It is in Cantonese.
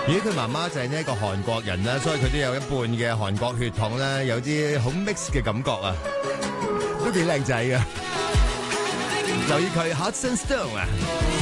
如果佢媽媽就係呢一個韓國人啦，所以佢都有一半嘅韓國血統啦，有啲好 mix 嘅感覺啊，都幾靚仔啊！留意佢 Hudson Stone 啊！